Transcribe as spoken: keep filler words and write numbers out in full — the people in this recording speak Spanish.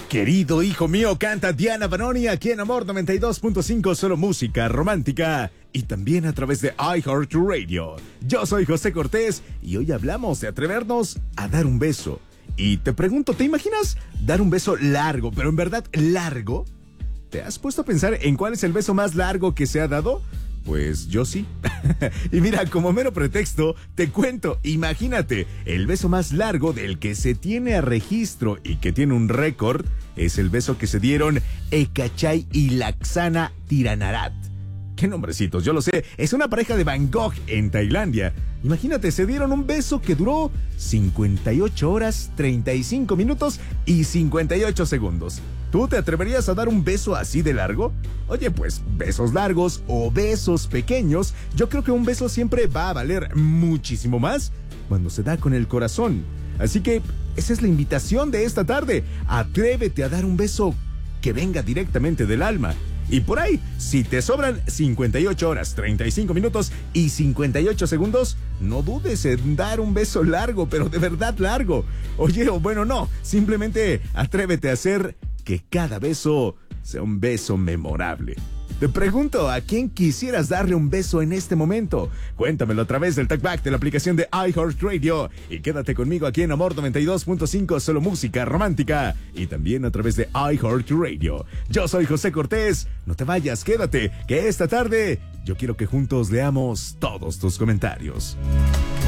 Querido hijo mío, canta Diana Banoni aquí en Amor noventa y dos punto cinco, solo música romántica. Y también a través de iHeartRadio. Yo soy José Cortés y hoy hablamos de atrevernos a dar un beso. Y te pregunto, ¿te imaginas dar un beso largo, pero en verdad largo? ¿Te has puesto a pensar en cuál es el beso más largo que se ha dado? Pues yo sí. Y mira, como mero pretexto, te cuento, imagínate, el beso más largo del que se tiene a registro y que tiene un récord es el beso que se dieron Eka Chai y Laksana Tiranarat. ¿Qué nombrecitos? Yo lo sé, es una pareja de Bangkok en Tailandia. Imagínate, se dieron un beso que duró cincuenta y ocho horas, treinta y cinco minutos y cincuenta y ocho segundos. ¿Tú te atreverías a dar un beso así de largo? Oye, pues, besos largos o besos pequeños, yo creo que un beso siempre va a valer muchísimo más cuando se da con el corazón. Así que esa es la invitación de esta tarde. Atrévete a dar un beso que venga directamente del alma. Y por ahí, si te sobran cincuenta y ocho horas, treinta y cinco minutos y cincuenta y ocho segundos, no dudes en dar un beso largo, pero de verdad largo. Oye, o bueno, no, simplemente atrévete a hacer que cada beso sea un beso memorable. Te pregunto, ¿a quién quisieras darle un beso en este momento? Cuéntamelo a través del talkback de la aplicación de iHeartRadio y quédate conmigo aquí en Amor noventa y dos punto cinco, solo música romántica, y también a través de iHeartRadio. Yo soy José Cortés, no te vayas, quédate, que esta tarde yo quiero que juntos leamos todos tus comentarios.